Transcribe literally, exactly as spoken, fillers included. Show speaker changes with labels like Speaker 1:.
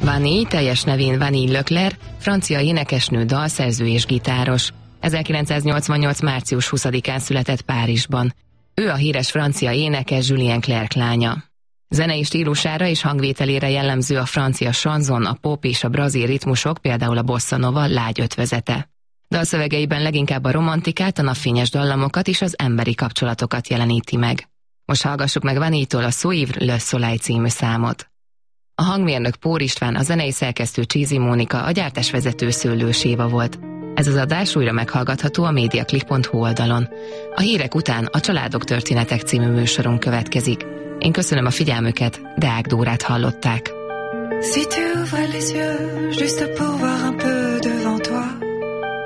Speaker 1: Vanille, teljes nevén Vanille Leclerc, francia énekesnő, dalszerző és gitáros. ezerkilencszáznyolcvannyolc. március huszadikán született Párizsban. Ő a híres francia énekes Julien Clerc lánya. Zenei stílusára és hangvételére jellemző a francia chanson, a pop és a brazil ritmusok, például a bossa nova lágy ötvözete. Dalszövegeiben leginkább a romantikát, a napfényes dallamokat és az emberi kapcsolatokat jeleníti meg. Most hallgassuk meg Vanille-tól a Suivre le Soleil című számot. A hangmérnök Pór István, a zenei szerkesztő Csízi Mónika, a gyártásvezető Szőlős Éva volt. Ez az adás újra meghallgatható a mediaclick pont hu oldalon. A hírek után a Családok történetek című műsorunk következik. Én köszönöm a figyelmüket, Deák Dórát hallották.
Speaker 2: Si tu ouvrais les yeux, juste pour voir un peu devant toi.